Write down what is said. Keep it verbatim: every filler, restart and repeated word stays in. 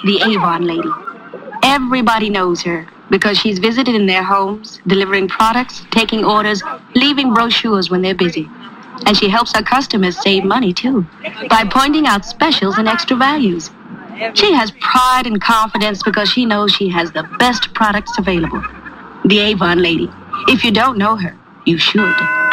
the Avon lady. Everybody knows her because she's visited in their homes, delivering products, taking orders, leaving brochures when they're busy. And she helps her customers save money, too, by pointing out specials and extra values. She has pride and confidence because she knows she has the best products available. The Avon lady. If you don't know her, you should.